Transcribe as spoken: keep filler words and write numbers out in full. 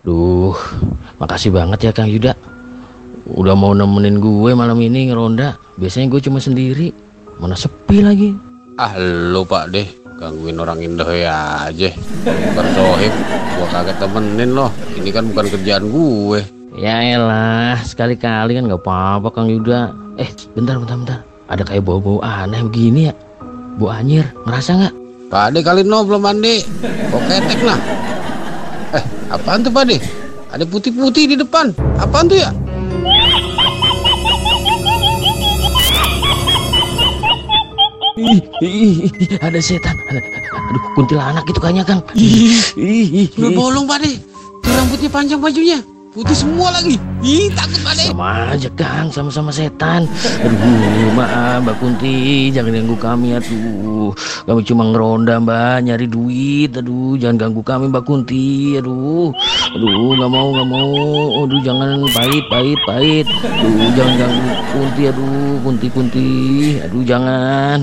Duh, makasih banget ya Kang Yuda. Udah mau nemenin gue malam ini ngeronda. Biasanya gue cuma sendiri, mana sepi lagi. Ah lu Pak deh, gangguin orang indah ya aja. Bukan sohib, gua kagak temenin loh. Ini kan bukan kerjaan gue. Ya elah, sekali-kali kan gak apa-apa Kang Yuda. Eh, bentar, bentar, bentar. Ada kayak bau-bau aneh begini ya. Bau anyir, ngerasa nggak? Pak Ade kali no belum mandi. Kok ketek nah? Eh, apaan tuh Pak Ade? Ada putih-putih di depan. Apaan tuh ya? Ih, ih, ih, ada setan. Ada, aduh, kuntilanak itu kayaknya Kang. Ih, ih, Udah ih. bolong Pak Ade. Tuh rambutnya panjang bajunya. Putih semua lagi. Ih, takut Pak Ade. Sama aja Kang, sama-sama setan. Aduh, maaf Mbak Kunti, jangan ganggu kami. Aduh, kami cuma ngeronda Mbak, nyari duit. Aduh, jangan ganggu kami Mbak Kunti. Aduh, aduh, nggak mau, nggak mau. Aduh, jangan, pahit, pahit, pahit. Aduh, jangan ganggu Kunti. Aduh, Kunti, Kunti. Aduh, jangan.